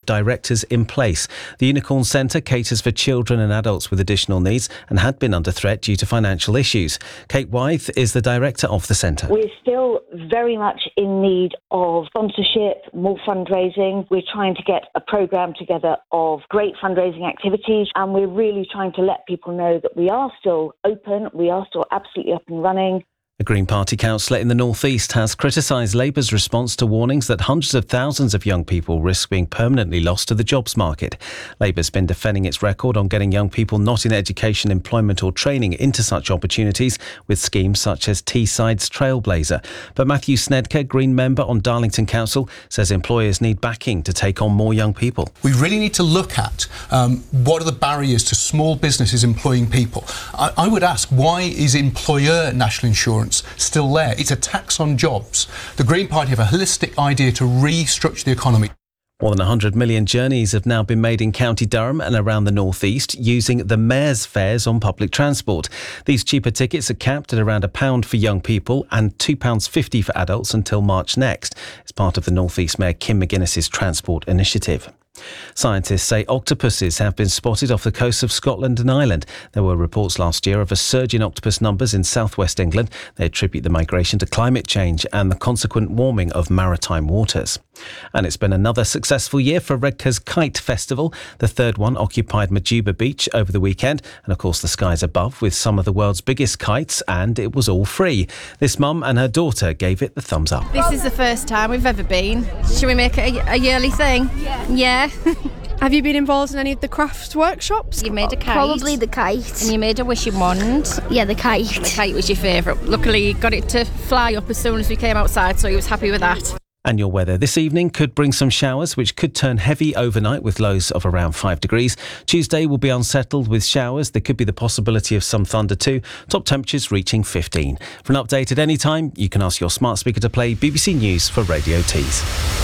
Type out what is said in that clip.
directors in place. The Unicorn Centre caters for children and adults with additional needs and had been under threat due to financial issues. Kate Wythe is the director of the centre. We're still very much in need of sponsorship, more fundraising. We're trying to get a programme together of great fundraising activities, and we're really trying to let people know that we are still open, we are still absolutely up and running. A Green Party councillor in the North East has criticised Labour's response to warnings that hundreds of thousands of young people risk being permanently lost to the jobs market. Labour's been defending its record on getting young people not in education, employment or training into such opportunities with schemes such as Teesside's Trailblazer. But Matthew Snedker, Green member on Darlington Council, says employers need backing to take on more young people. We really need to look at what are the barriers to small businesses employing people. I would ask, why is employer national insurance still there? It's a tax on jobs. The Green Party have a holistic idea to restructure the economy. More than 100 million journeys have now been made in County Durham and around the North East using the Mayor's fares on public transport. These cheaper tickets are capped at around £1 for young people and £2.50 for adults until March next. It's part of the North East Mayor Kim McGuinness's transport initiative. Scientists say octopuses have been spotted off the coasts of Scotland and Ireland. There were reports last year of a surge in octopus numbers in southwest England. They attribute the migration to climate change and the consequent warming of maritime waters. And it's been another successful year for Redcar's Kite Festival. The third one occupied Majuba Beach over the weekend, and of course the skies above with some of the world's biggest kites, and it was all free. This mum and her daughter gave it the thumbs up. This is the first time we've ever been. Should we make it a yearly thing? Yeah. Have you been involved in any of the crafts workshops? You made a kite. Probably the kite. And you made a wishing wand. Yeah, the kite. The kite was your favourite. Luckily, you got it to fly up as soon as we came outside, so you was happy with that. And your weather this evening could bring some showers, which could turn heavy overnight with lows of around 5 degrees. Tuesday will be unsettled with showers. There could be the possibility of some thunder too. Top temperatures reaching 15. For an update at any time, you can ask your smart speaker to play BBC News for Radio Tees.